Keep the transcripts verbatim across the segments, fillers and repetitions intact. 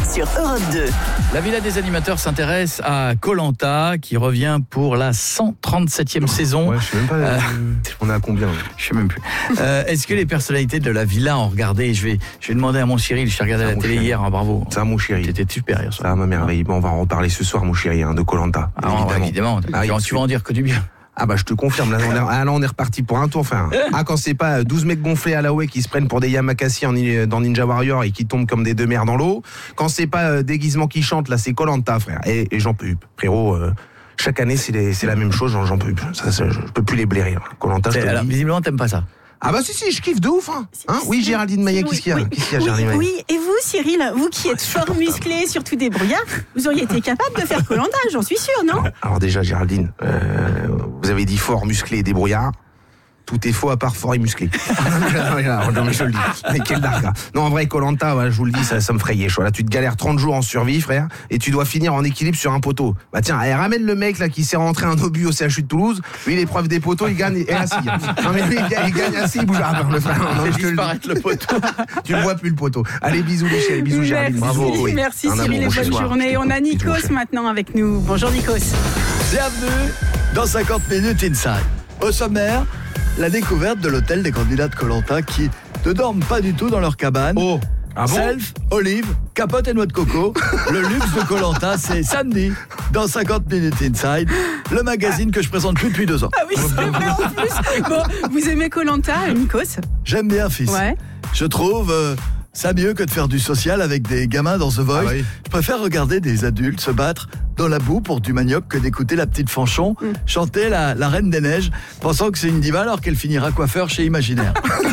sur Europe deux. La Villa des animateurs s'intéresse à Koh-Lanta qui revient pour la cent trente-septième saison. Ouais, je sais même pas. Euh... On est à combien là? Je sais même plus. Euh, est-ce que les personnalités de la Villa ont regardé? Je vais, je vais demander à mon Cyril. Je t'ai regardé à la télé chéri. hier. Hein, bravo. Ça, mon chéri. T'étais super hier soir. Ça, ma merveille. Bon, on va en reparler ce soir, mon chéri, hein, de Koh-Lanta. Ah, évidemment. évidemment. Ah, tu, oui, tu vas en dire que du bien. Ah bah je te confirme, là on est, ah, là, on est reparti pour un tour, frère. Ah, quand c'est pas douze mecs gonflés à la Huawei qui se prennent pour des Yamakasi en, dans Ninja Warrior et qui tombent comme des deux mers dans l'eau, quand c'est pas euh, déguisement qui chante, là c'est Koh-Lanta, frère. Et, et j'en peux plus, frérot. Euh, chaque année c'est, les, c'est la même chose, j'en, j'en peux plus. Ça, ça, je, je peux plus les blairer. Koh-Lanta, je te alors, dis. visiblement t'aimes pas ça. Ah bah si si, je kiffe de ouf, hein. hein oui, Géraldine Maillet, qu'est-ce qu'il y a, oui, qu'est-ce qu'il y a, oui, Géraldine Maillet? oui, et vous, Cyril, vous qui êtes fort musclé, surtout débrouillard, vous auriez été capable de faire Koh-Lanta, j'en suis sûr, non? Alors déjà, Géraldine, euh, vous avez dit fort, musclé et débrouillard. Tout est faux à part fort et musclé. non, mais je le dis. Mais quel darga. Non, en vrai, Koh-Lanta, ouais, je vous le dis, ça, ça me ferait yécho. Là, tu te galères trente jours en survie, frère, et tu dois finir en équilibre sur un poteau. Bah tiens, allez, ramène le mec là qui s'est rentré un obus au C H U de Toulouse. Lui, l'épreuve des poteaux, il gagne et assis. Non mais lui, il gagne, il gagne assis, il bouge. Ah, le frère, non, Fait je te le disparaître le poteau. Tu ne vois plus le poteau. Allez, bisous les chéris, bisous Géraldine. Merci, Bravo. Oui. merci Un Cyril, amour et chez bonne soi. journée. On a Bisous, mon Nikos cher. maintenant avec nous. Bonjour Nikos. Bienvenue dans cinquante minutes Inside. Au sommaire, la découverte de l'hôtel des candidats de Koh-Lanta qui ne dorment pas du tout dans leur cabane. Oh, ah bon? Self, olive, capote et noix de coco. Le luxe de Koh-Lanta, c'est samedi dans cinquante minutes Inside, le magazine que je présente plus depuis deux ans. Ah oui, c'est vrai en plus. Bon, vous aimez Koh-Lanta, Nikos? J'aime bien, fils. Ouais. Je trouve euh, ça mieux que de faire du social avec des gamins dans The Voice. Ah oui. Je préfère regarder des adultes se battre dans la boue pour du manioc que d'écouter la petite Fanchon Mm. chanter la, la Reine des Neiges, pensant que c'est une diva alors qu'elle finira coiffeur chez Imaginaire.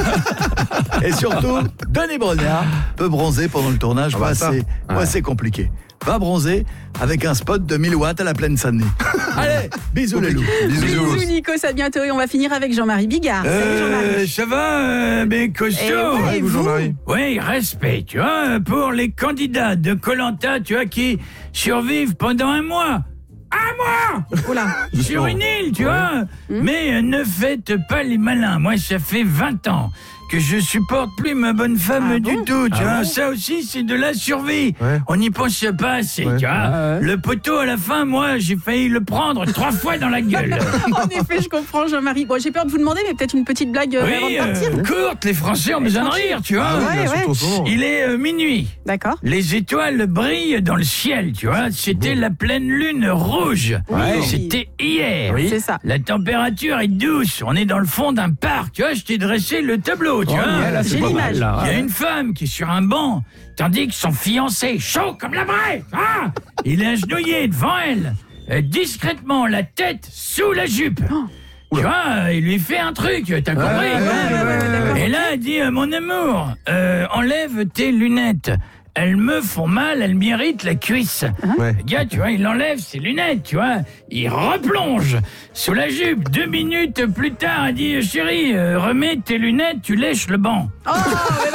Et surtout, Denis Brognard peut bronzer pendant le tournage. Ah bah moi, ça. c'est, moi, Ouais. c'est compliqué. Va bronzer avec un spot de mille watts à la plaine Saint-Denis. Allez, bisous les loups. Bisous Nikos, à bientôt. Et on va finir avec Jean-Marie Bigard. Salut Jean-Marie. ça va, euh, mes costaud? Eh ouais, et Bonjour, vous Marie. Oui, respect, tu vois, pour les candidats de Koh-Lanta, tu vois, qui survivent pendant un mois. Un mois Oula. sur une île, tu vois. Mais euh, ne faites pas les malins. Moi, ça fait vingt ans que je supporte plus ma bonne femme Ah du bon tout, tu Ah vois. bon Ça aussi, c'est de la survie. Ouais. On n'y pense pas assez, Ouais. tu vois. Ah ouais. Le poteau, à la fin, moi, j'ai failli le prendre trois fois dans la gueule. En effet, je comprends Jean-Marie. Bon, j'ai peur de vous demander, mais peut-être une petite blague euh, avant Oui, de partir. euh, courte, les Français ont besoin de rire, tu vois. Ah oui, Ouais, bien sûr, ouais. ton son. Il est euh, minuit. D'accord. Les étoiles brillent dans le ciel, tu vois. C'était la pleine lune rouge. Ouais. C'était hier. Oui. C'est ça. La température est douce. On est dans le fond d'un parc, tu vois. Je t'ai dressé le tableau, tu vois. ouais, là, c'est J'ai pas mal, l'image. là. Il y a une femme qui est sur un banc, tandis que son fiancé, chaud comme la braise, ah, il est agenouillé devant elle, euh, discrètement, la tête sous la jupe. Tu vois, il lui fait un truc, t'as compris? ouais, ouais, ouais, d'accord. Et là, elle dit, euh, mon amour, euh, enlève tes lunettes. Elles me font mal, elles m'irritent la cuisse. Ouais. Le gars, tu vois, il enlève ses lunettes, tu vois. Il replonge sous la jupe. Deux minutes plus tard, elle dit, chérie, euh, remets tes lunettes, tu lèches le banc. Oh, mais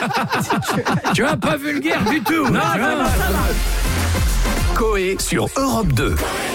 là, Tu vois, pas vulgaire du tout. Non, Coé sur Europe deux.